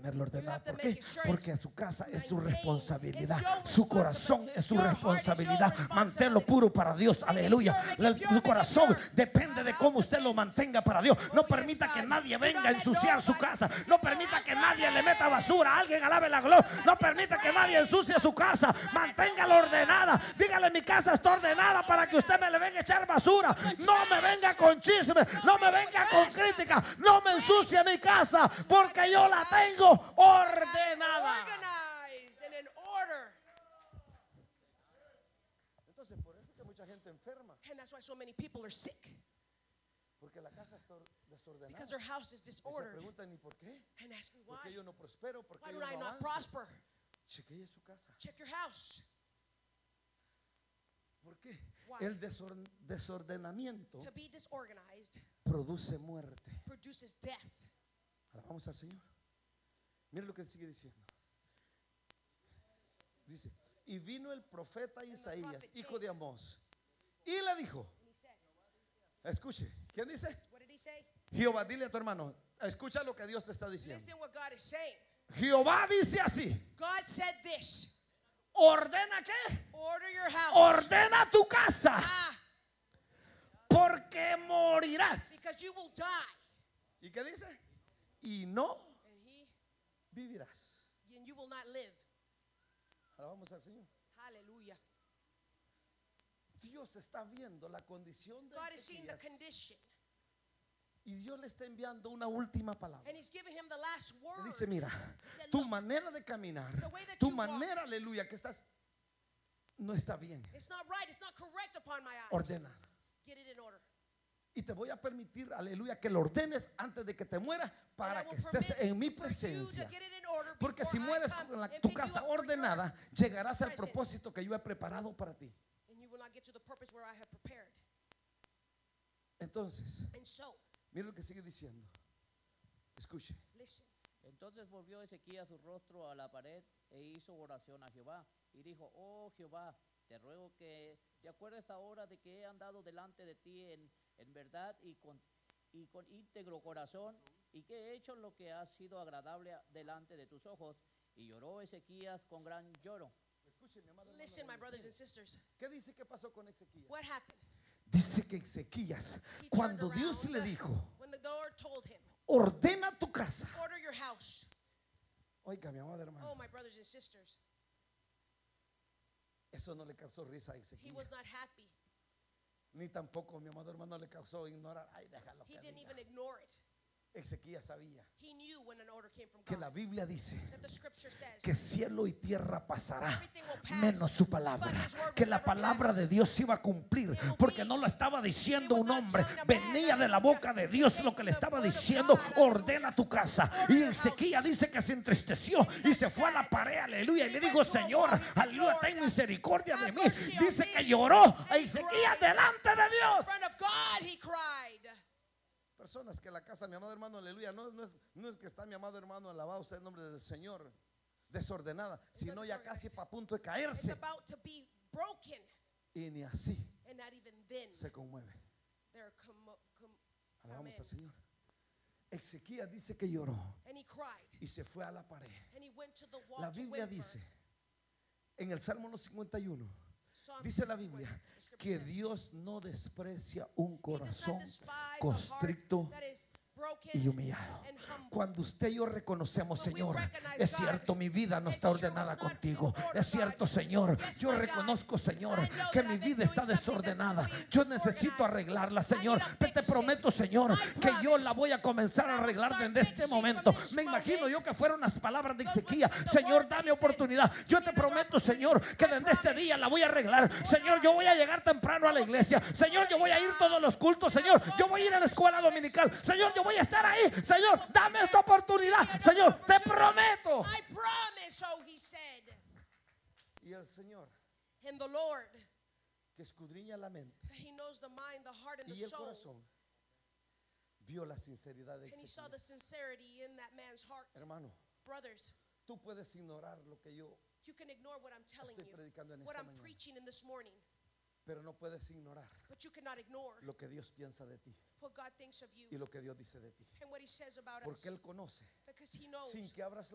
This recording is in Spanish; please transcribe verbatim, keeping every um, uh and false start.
mantenerlo ordenado. ¿Por qué? Porque su casa es su responsabilidad, su corazón es su responsabilidad. Manténlo puro para Dios, aleluya. Su corazón depende de cómo usted lo mantenga para Dios. No permita que nadie venga a ensuciar su casa. No permita que nadie le meta basura. Alguien alabe la gloria. No permita que nadie ensucie su casa. Manténgala ordenada. Dígale: mi casa está ordenada, para que usted me le venga a echar basura. No me venga con chisme, no me venga con crítica, no me ensucie mi casa, porque yo la tengo ordenada. Entonces, por eso que mucha gente enferma, And that's why so many people are sick, porque la casa está desordenada. because their house is Y se disordered. preguntan: ¿y por qué? And asking ¿Por why? qué yo no prospero? ¿Por Why qué do yo I no not avanzo? prosper? Chequee su casa. Check your house. ¿Por qué? Why? El desor- desordenamiento To be disorganized produce muerte. produces death. Ahora vamos al Señor. Mire lo que sigue diciendo. Dice: y vino el profeta Isaías, hijo de Amós, y le dijo, And he said, escuche, ¿quién dice? what did he say? Jehová, dile a tu hermano, escucha lo que Dios te está diciendo. Listen what God is saying. Jehová dice así: God said this: ordena qué? order your house. Ordena tu casa, Ah, porque morirás. because you will die. ¿Y qué dice? Y no And he vivirás. and you will not live. Ahora vamos al Señor. Hallelujah. Dios está viendo la condición de God is seeing the Ezequías, condition, y Dios le está enviando una última palabra. and he's giving him the last Le word. dice: mira, He said, tu look, manera de caminar, the way that tu you walk, manera, aleluya, que estás, no está bien. it's not right, it's not correct upon my eyes. Ordena. Get it in order. Y te voy a permitir, aleluya, que lo ordenes antes de que te mueras, And I para will que estés permit en mi for you to presencia. get it in order Porque before si I mueres come con la- and tu pick you casa up for your- ordenada, llegarás al presence. propósito que yo he preparado para ti. and you will not get to the purpose where I have prepared. Entonces, And so, mira lo que sigue diciendo. Escuche. listen. Entonces volvió Ezequías su rostro a la pared e hizo oración a Jehová y dijo: oh Jehová, te ruego que te acuerdes ahora de que he andado delante de ti en, en verdad y con, y con íntegro corazón, y que he hecho lo que ha sido agradable a- delante de tus ojos. Y lloró Ezequías con gran lloro. Escuche, mi amado hermano. Listen, my brothers and sisters. ¿Qué dice que pasó con Ezequías? What happened? Dice que Ezequías, He turned cuando Dios around le dijo: when the Lord told him, ordena tu casa. order your house. Oiga, mi amado hermano, Oh, my brothers and sisters. eso no le causó risa a He Ezequías. was not happy. Ni tampoco, mi amado hermano, le causó ignorar. Ay, déjalo He que didn't diga. even ignore it. Ezequías sabía He knew when an order came from que God. la Biblia dice That the scripture says que cielo y tierra pasará, everything will pass, menos su palabra. but his word Que will la never palabra pass. de Dios se iba a cumplir, It will porque be. no lo estaba diciendo It was un not hombre, telling a man, venía de la hallelujah. boca de Dios lo que le The estaba word of diciendo: God, hallelujah. ordena tu casa. Order Y your house. Ezequías dice que se entristeció y se fue a la pared, aleluya, y le dijo: Señor, aleluya, ten misericordia de mí. Dice que lloró a Ezequías delante de in Dios. front of God, he cried. Personas que la casa, mi amado hermano, aleluya, no, no, es, no es que está mi amado hermano, alabado sea el nombre del Señor, desordenada, sino ya casi para punto de It's caerse, about to be broken, y ni así and not even then se conmueve. they're commo- com- Alabamos Amén. al Señor. Ezequías dice que lloró and he cried, y se fue a la pared. and he went to the wall La to Biblia whimper. dice en el Salmo cincuenta y uno, Psalm dice la fifty-one, Biblia, the scripture que says, Dios no desprecia un he does corazón not despise a heart constricto that is broken y humillado. and humble. Cuando usted y yo reconocemos: When we Señor, recognize es God, cierto, mi vida no it está sure ordenada was not contigo. in order, Es cierto, God. Señor, Yes, yo my God. reconozco, Señor, I know que that mi I've been vida está doing something that's desordenada. being Yo necesito disorganized. arreglarla, I Señor. need to Pero te fix it. prometo, Señor, I que yo promise la voy a comenzar that I a will arreglar start desde este fixing from momento. this Me imagino moment. yo que fueron las palabras de Those Ezequías: were the Señor, words that dame he said. oportunidad. Yo te Give me the prometo, opportunity. Señor, que I desde este promise. día la voy a arreglar. Señor, yo voy a llegar temprano a la iglesia. Señor, yo voy a ir todos los cultos. Señor, yo voy a ir a la escuela dominical. Señor, yo voy a estar ahí. Señor, dame esta oportunidad. Señor, te prometo. I promise, so he said. Y el Señor, And the Lord, que escudriña la mente that he knows the mind, the heart, and y the el soul. corazón, vio la sinceridad de And he saw the Ezequías. sincerity in that man's heart. Hermano, Brothers, tú puedes ignorar lo que yo you can ignore what I'm telling estoy you, predicando en what esta I'm mañana, preaching in this morning, pero no puedes ignorar but you cannot ignore lo que Dios piensa de ti what God thinks of you y lo que Dios dice de ti, and what he says about us. porque Él conoce Because he knows sin que abras